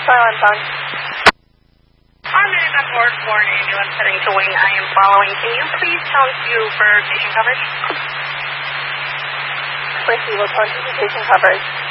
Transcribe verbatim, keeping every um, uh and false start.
Silence on. I'm in on board for an ambulance heading to wing I am following. Can you please count you for station coverage? Quincy will count you for station coverage.